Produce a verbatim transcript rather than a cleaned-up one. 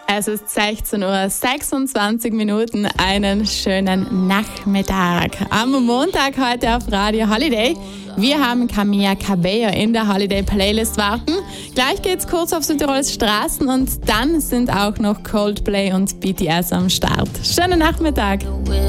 Es ist sechzehn Uhr sechsundzwanzig Minuten, einen schönen Nachmittag. Am Montag heute auf Radio Holiday. Wir haben Camila Cabello in der Holiday Playlist warten. Gleich geht's kurz auf Südtirols Straßen und dann sind auch noch Coldplay und B T S am Start. Schönen Nachmittag.